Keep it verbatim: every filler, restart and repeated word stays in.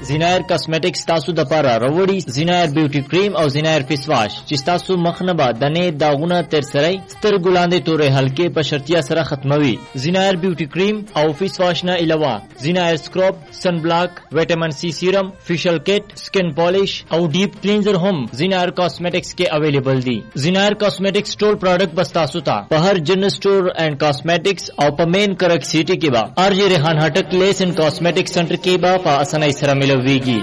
زینایر کاسمیټکس تاسو د پاره راوړي زینایر بیوټي کریم او زینایر فیس واش چې تاسو مخ نه با دنه داغونه تر سره ستر ګلاندې تورې حلقې په شرطیا سره ختموي. زینایر بیوټي کریم او فیس واش نه علاوه زینایر سکرب، سن بلاک، وټامین سی سیرم، فیشل کټ، سکن پالیش او ډیپ کلینزر هم زینایر کاسمیټکس کې اویلیبل دي. زینایر کاسمیټکس ټول پروډکټ بس تاسو ته په هر جنرل سٹور اینڈ کاسمیټکس او په مین کرک سیټي کې با ارجی ریحان هټک لیس اینڈ کاسمیټکس سنټر کې با په اسانۍ سره ملويږي.